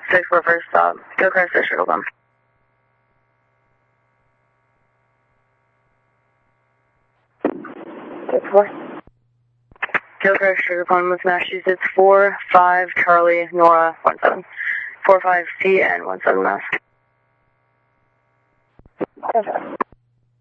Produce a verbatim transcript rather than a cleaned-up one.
six four first stop. Go Chrysler Shuttle Bum. six four. Go Chrysler Shuttle Bum with Massachusetts four five Charlie Nora one seven. four five C N one seven Mass. Okay.